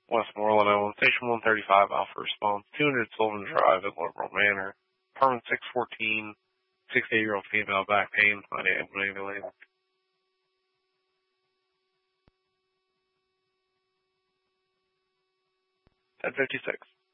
Westmoreland, Iowa. Station 135, Alpha Response, 200 Sylvan Drive at Lordborough Manor. Apartment 614, 68-year-old female, back pain, unable to ambulate. 1056.